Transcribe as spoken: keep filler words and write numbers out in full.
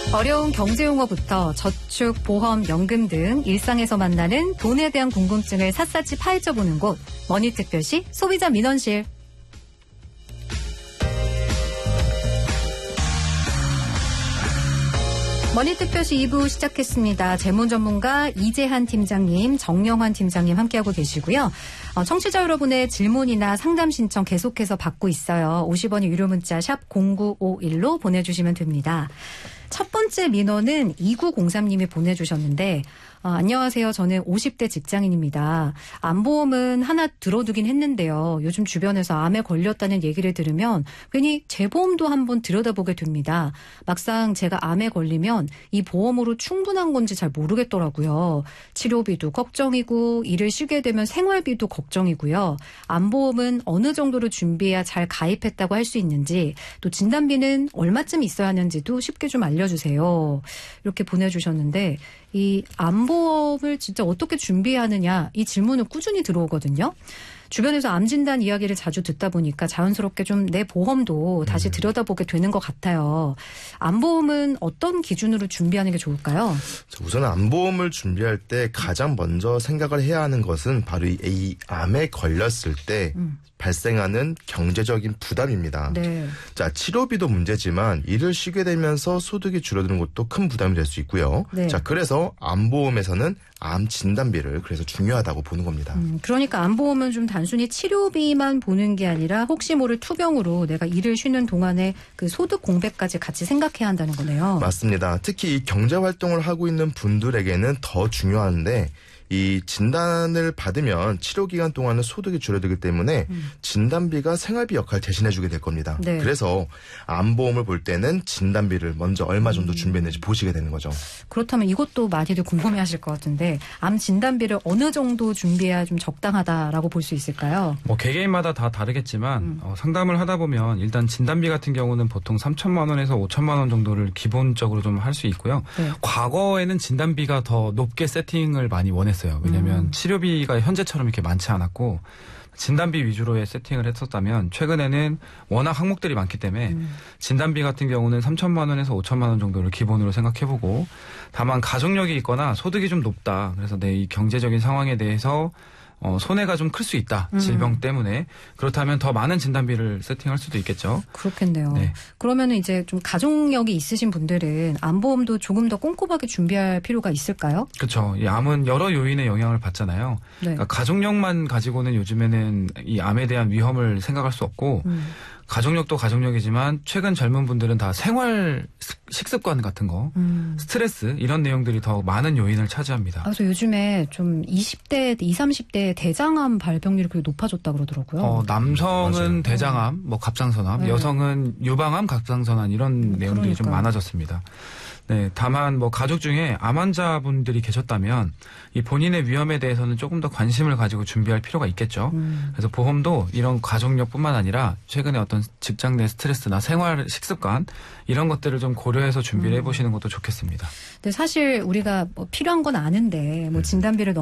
어려운 경제용어부터 저축, 보험, 연금 등 일상에서 만나는 돈에 대한 궁금증을 샅샅이 파헤쳐보는 곳, 머니특별시 소비자 민원실. 머니특별시 이 부 시작했습니다. 재무전문가 이재한 팀장님, 정영환 팀장님 함께하고 계시고요. 어, 청취자 여러분의 질문이나 상담 신청 계속해서 받고 있어요. 오십 원의 유료 문자 샵 공구오일로 보내주시면 됩니다. 첫 번째 민원은 이구공삼님이 보내주셨는데 어, 안녕하세요. 저는 오십 대 직장인입니다. 암보험은 하나 들어두긴 했는데요. 요즘 주변에서 암에 걸렸다는 얘기를 들으면 괜히 제 보험도 한번 들여다보게 됩니다. 막상 제가 암에 걸리면 이 보험으로 충분한 건지 잘 모르겠더라고요. 치료비도 걱정이고 일을 쉬게 되면 생활비도 걱정이고요. 암보험은 어느 정도로 준비해야 잘 가입했다고 할 수 있는지, 또 진단비는 얼마쯤 있어야 하는지도 쉽게 좀 알려주세요. 이렇게 보내주셨는데 이 암보험을 진짜 어떻게 준비해야 하느냐, 이 질문은 꾸준히 들어오거든요. 주변에서 암 진단 이야기를 자주 듣다 보니까 자연스럽게 좀 내 보험도 다시 들여다보게 되는 것 같아요. 암보험은 어떤 기준으로 준비하는 게 좋을까요? 우선 암보험을 준비할 때 가장 먼저 생각을 해야 하는 것은 바로 이, 이 암에 걸렸을 때 음. 발생하는 경제적인 부담입니다. 네. 자, 치료비도 문제지만 일을 쉬게 되면서 소득이 줄어드는 것도 큰 부담이 될 수 있고요. 네. 자, 그래서 암보험에서는 암 진단비를 그래서 중요하다고 보는 겁니다. 음, 그러니까 암보험은 좀 단순히 치료비만 보는 게 아니라 혹시 모를 투병으로 내가 일을 쉬는 동안에 그 소득 공백까지 같이 생각해야 한다는 거네요. 맞습니다. 특히 이 경제활동을 하고 있는 분들에게는 더 중요한데, 이 진단을 받으면 치료 기간 동안은 소득이 줄어들기 때문에 음. 진단비가 생활비 역할을 대신해주게 될 겁니다. 네. 그래서 암보험을 볼 때는 진단비를 먼저 얼마 정도 준비했는지 보시게 되는 거죠. 그렇다면 이것도 많이들 궁금해하실 것 같은데, 암 진단비를 어느 정도 준비해야 좀 적당하다라고 볼 수 있을까요? 뭐 개개인마다 다 다르겠지만 음. 어, 상담을 하다 보면 일단 진단비 같은 경우는 보통 삼천만 원에서 오천만 원 정도를 기본적으로 좀 할 수 있고요. 네. 과거에는 진단비가 더 높게 세팅을 많이 원했어요. 왜냐하면 음. 치료비가 현재처럼 이렇게 많지 않았고 진단비 위주로의 세팅을 했었다면 최근에는 워낙 항목들이 많기 때문에 음. 진단비 같은 경우는 삼천만 원에서 오천만 원 정도를 기본으로 생각해보고, 다만 가족력이 있거나 소득이 좀 높다, 그래서 내 이 경제적인 상황에 대해서 어, 손해가 좀 클 수 있다. 음. 질병 때문에. 그렇다면 더 많은 진단비를 세팅할 수도 있겠죠. 그렇겠네요. 네. 그러면은 이제 좀 가족력이 있으신 분들은 암보험도 조금 더 꼼꼼하게 준비할 필요가 있을까요? 그렇죠. 이 암은 여러 요인의 영향을 받잖아요. 네. 그러니까 가족력만 가지고는 요즘에는 이 암에 대한 위험을 생각할 수 없고 음. 가족력도 가족력이지만 최근 젊은 분들은 다 생활 식습관 같은 거, 음. 스트레스 이런 내용들이 더 많은 요인을 차지합니다. 그래서 요즘에 좀 이십 대, 이십, 삼십 대 대장암 발병률이 그렇게 높아졌다 그러더라고요. 어, 남성은 맞아요. 대장암, 뭐 갑상선암, 네. 여성은 유방암, 갑상선암 이런 음, 내용들이 그러니까요. 좀 많아졌습니다. 네, 다만 뭐 가족 중에 암 환자분들이 계셨다면 이 본인의 위험에 대해서는 조금 더 관심을 가지고 준비할 필요가 있겠죠. 음. 그래서 보험도 이런 가족력뿐만 아니라 최근에 어떤 직장 내 스트레스나 생활 식습관 이런 것들을 좀 고려해서 준비를 해보시는 것도 좋겠습니다. 근데 사실 우리가 뭐 필요한 건 아는데 뭐 진단비를